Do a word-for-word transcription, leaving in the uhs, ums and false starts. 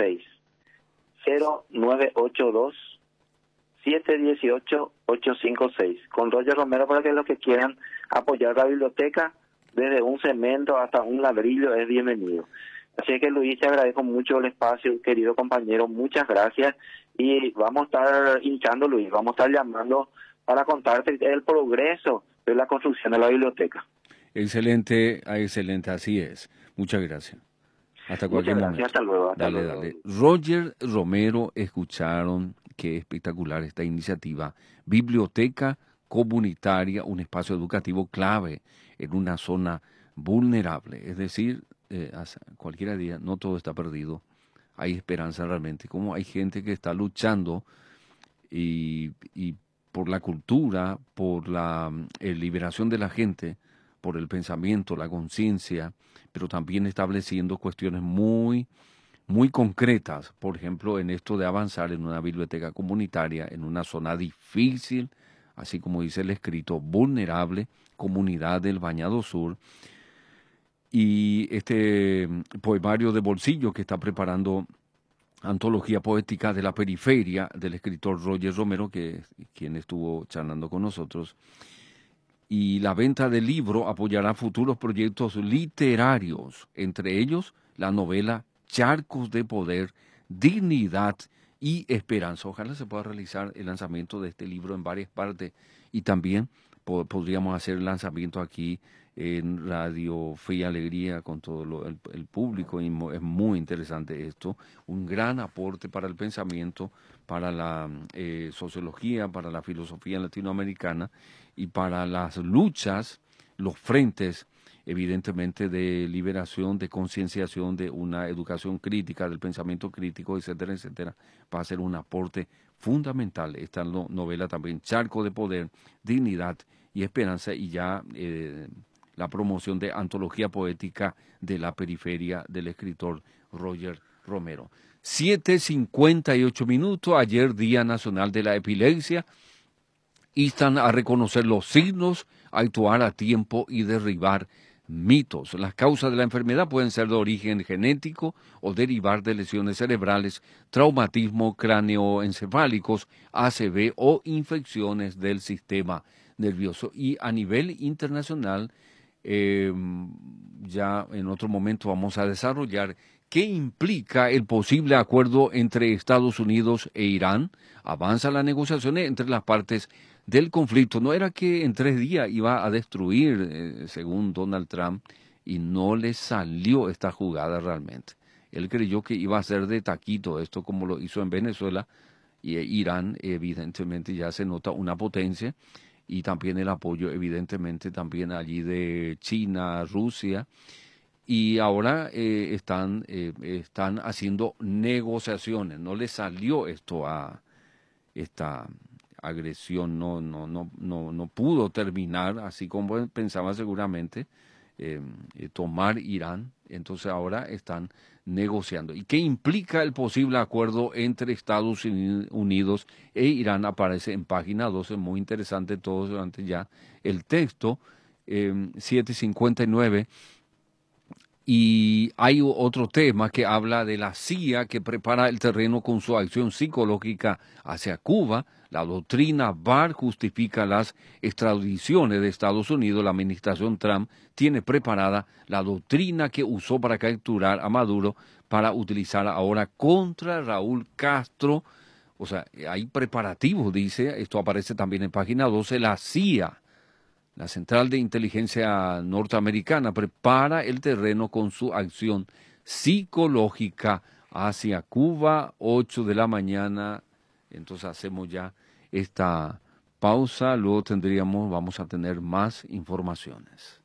seis, cero nueve ocho dos, siete uno ocho, ocho cinco seis. Con Roger Romero, para que los que quieran apoyar la biblioteca, desde un cemento hasta un ladrillo, es bienvenido. Así que, Luis, te agradezco mucho el espacio, querido compañero, muchas gracias. Y vamos a estar hinchando, Luis, vamos a estar llamando para contarte el progreso de la construcción de la biblioteca. Excelente, excelente, así es. Muchas gracias. Hasta cualquier Muchas gracias, momento. hasta luego. Hasta Dale, luego. dale. Roger Romero, escucharon, qué espectacular esta iniciativa. Biblioteca comunitaria, un espacio educativo clave en una zona vulnerable. Es decir, eh, cualquiera día, no todo está perdido. Hay esperanza realmente. Como hay gente que está luchando y, y por la cultura, por la eh, liberación de la gente, por el pensamiento, la conciencia, pero también estableciendo cuestiones muy, muy concretas, por ejemplo, en esto de avanzar en una biblioteca comunitaria, en una zona difícil, así como dice el escrito, vulnerable, comunidad del Bañado Sur, y este poemario de bolsillo que está preparando Antología Poética de la Periferia, del escritor Roger Romero, que quien estuvo charlando con nosotros. Y la venta del libro apoyará futuros proyectos literarios, entre ellos la novela Charcos de Poder, Dignidad y Esperanza. Ojalá se pueda realizar el lanzamiento de este libro en varias partes y también po podríamos hacer el lanzamiento aquí en Radio Fe y Alegría con todo lo, el, el público. Y es muy interesante esto, un gran aporte para el pensamiento, para la eh, sociología, para la filosofía latinoamericana y para las luchas, los frentes, evidentemente, de liberación, de concienciación, de una educación crítica, del pensamiento crítico, etcétera, etcétera, va a ser un aporte fundamental. Esta no, novela también, Charco de Poder, Dignidad y Esperanza, y ya eh, la promoción de Antología Poética de la Periferia del escritor Roger Romero. siete cincuenta y ocho minutos, ayer Día Nacional de la Epilepsia. Instan a reconocer los signos, a actuar a tiempo y derribar mitos. Las causas de la enfermedad pueden ser de origen genético o derivar de lesiones cerebrales, traumatismo cráneoencefálicos, A C V o infecciones del sistema nervioso. Y a nivel internacional, eh, ya en otro momento vamos a desarrollar qué implica el posible acuerdo entre Estados Unidos e Irán. Avanzan las negociaciones entre las partes del conflicto. No era que en tres días iba a destruir, eh, según Donald Trump, y no le salió esta jugada realmente. Él creyó que iba a ser de taquito esto, como lo hizo en Venezuela, y eh, Irán evidentemente ya se nota una potencia, y también el apoyo evidentemente también allí de China, Rusia, y ahora eh, están, eh, están haciendo negociaciones. No le salió esto a esta agresión, no, no, no, no, no pudo terminar así como pensaba seguramente eh, eh, tomar Irán. Entonces ahora están negociando. ¿Y qué implica el posible acuerdo entre Estados Unidos e Irán? Aparece en página doce, muy interesante todo durante ya el texto, eh, siete cincuenta y nueve. Y hay otro tema que habla de la C I A que prepara el terreno con su acción psicológica hacia Cuba. La doctrina Barr justifica las extradiciones de Estados Unidos. La administración Trump tiene preparada la doctrina que usó para capturar a Maduro para utilizar ahora contra Raúl Castro. O sea, hay preparativos, dice, esto aparece también en página doce, la C I A. La Central de Inteligencia Norteamericana prepara el terreno con su acción psicológica hacia Cuba, ocho de la mañana. Entonces hacemos ya esta pausa, luego tendríamos, vamos a tener más informaciones.